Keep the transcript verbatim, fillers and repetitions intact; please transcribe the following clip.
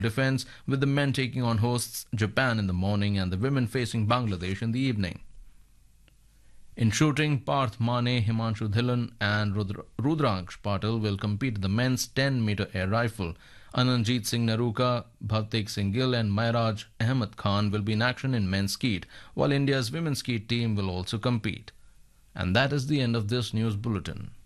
defense, with the men taking on hosts Japan in the morning and the women facing Bangladesh in the evening. In shooting, Parth Mane, Himanshu Dhillon and Rudra- Rudraksh Patil will compete in the men's ten meter air rifle. Ananjit Singh Naruka, Bhavtik Singh Gill and Mairaj Ahmed Khan will be in action in men's skeet, while India's women's skeet team will also compete. And that is the end of this news bulletin.